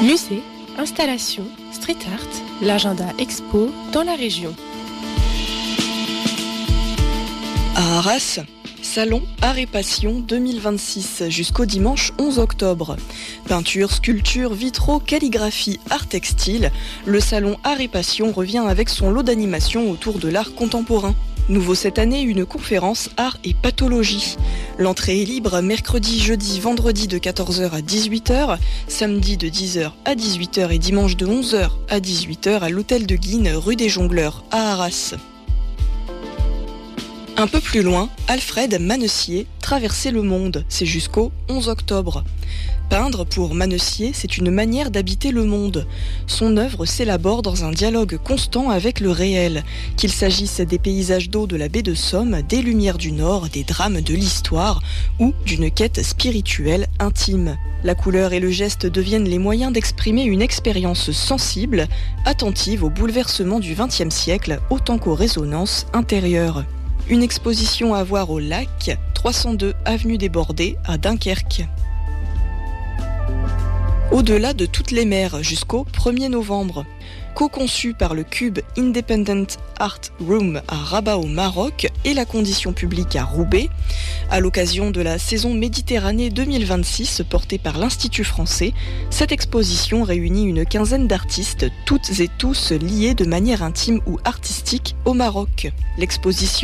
Musée, installations, street art, l'agenda expo dans la région. À Arras, Salon Art et Passion 2026 jusqu'au dimanche 11 octobre. Peinture, sculpture, vitraux, calligraphie, art textile, le Salon Art et Passion revient avec son lot d'animations autour de l'art contemporain. Nouveau cette année, une conférence Art et Pathologie. L'entrée est libre mercredi, jeudi, vendredi de 14h à 18h, samedi de 10h à 18h et dimanche de 11h à 18h à l'hôtel de Guines, rue des Jongleurs, à Arras. Un peu plus loin, Alfred Manessier, Traverser le monde, c'est jusqu'au 11 octobre. Peindre pour Manessier, c'est une manière d'habiter le monde. Son œuvre s'élabore dans un dialogue constant avec le réel, qu'il s'agisse des paysages d'eau de la baie de Somme, des lumières du Nord, des drames de l'histoire ou d'une quête spirituelle intime. La couleur et le geste deviennent les moyens d'exprimer une expérience sensible, attentive aux bouleversements du XXe siècle autant qu'aux résonances intérieures. Une exposition à voir au Lac, 302 avenue des Bordées à Dunkerque. Au-delà de toutes les mers jusqu'au 1er novembre. Co-conçu par le Cube Independent Art Room à Rabat au Maroc et la Condition publique à Roubaix, à l'occasion de la saison Méditerranée 2026 portée par l'Institut français, cette exposition réunit une quinzaine d'artistes, toutes et tous liés de manière intime ou artistique au Maroc. L'exposition